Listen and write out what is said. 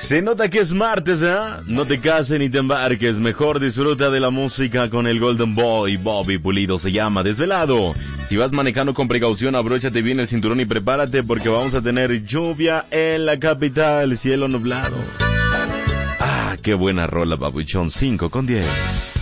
Se nota que es martes, ¿eh? No te cases ni te embarques, mejor disfruta de la música con el Golden Boy, Bobby Pulido se llama, Desvelado. Si vas manejando con precaución, abróchate bien el cinturón y prepárate porque vamos a tener lluvia en la capital, cielo nublado. Ah, qué buena rola, Babuchón, 5 con 10.